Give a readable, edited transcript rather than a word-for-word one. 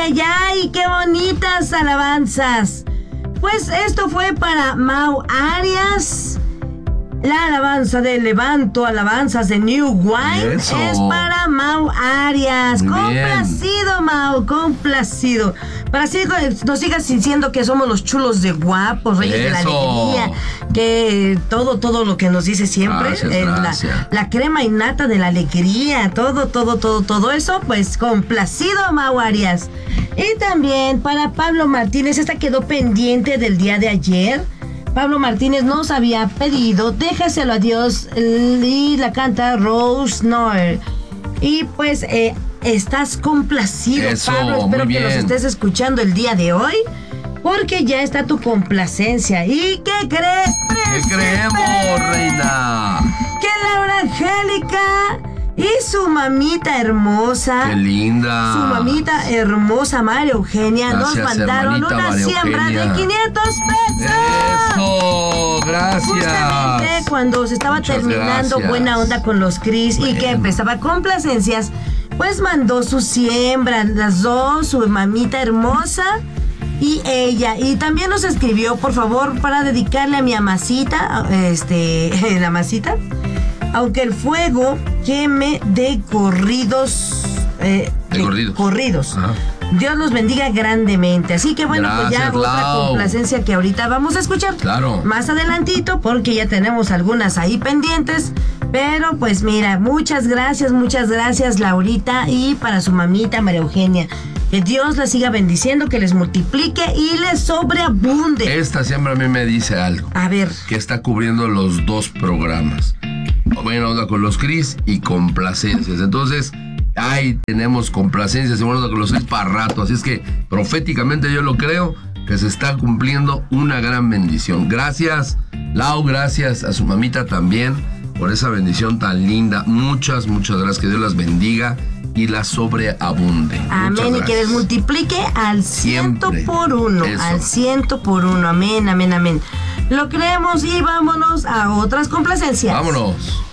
ay, ay! ¡Qué bonitas alabanzas! Pues esto fue para Mau Arias. La alabanza de Levanto, alabanzas de New Wine. Eso. Es para Mau Arias. Muy complacido, bien. Mau, complacido. Para así nos sigas diciendo que somos los chulos de guapos, reyes de la alegría. Que todo lo que nos dice siempre. Gracias. La crema innata de la alegría. Todo eso, pues complacido, Mau Arias. Y también para Pablo Martínez, esta quedó pendiente del día de ayer. Pablo Martínez nos había pedido Déjaselo a Dios y la canta Rose Noir. Y pues estás complacido, eso, Pablo. Espero que nos estés escuchando el día de hoy, porque ya está tu complacencia. ¿Y qué crees? ¿Qué creemos, reina? Que Laura Angélica y su mamita hermosa. ¡Qué linda! Su mamita hermosa, María Eugenia, gracias, nos mandaron una María siembra Eugenia. De 500 pesos. ¡Eso! ¡Gracias! Justamente cuando se estaba muchas terminando gracias. Buena onda con los Cris y que empezaba complacencias, pues mandó su siembra, las dos, su mamita hermosa y ella. Y también nos escribió, por favor, para dedicarle a mi amasita, la amasita. Aunque el fuego queme de corridos. Corridos. Ajá. Dios los bendiga grandemente. Así que bueno, gracias, pues ya otra complacencia que ahorita vamos a escuchar. Claro. Más adelantito, porque ya tenemos algunas ahí pendientes. Pero pues mira, muchas gracias, Laurita. Y para su mamita, María Eugenia. Que Dios la siga bendiciendo, que les multiplique y les sobreabunde. Esta siempre a mí me dice algo. A ver. Que está cubriendo los dos programas. Buena onda con los Cris y complacencias. Entonces, ahí tenemos complacencias y buena onda con los Cris para rato. Así es que proféticamente yo lo creo que se está cumpliendo una gran bendición. Gracias, Lau, gracias a su mamita también por esa bendición tan linda. Muchas gracias. Que Dios las bendiga y las sobreabunde. Amén. Y que les multiplique al 100 por uno. Eso. Al 100 por uno. Amén. Lo creemos y vámonos a otras complacencias. Vámonos.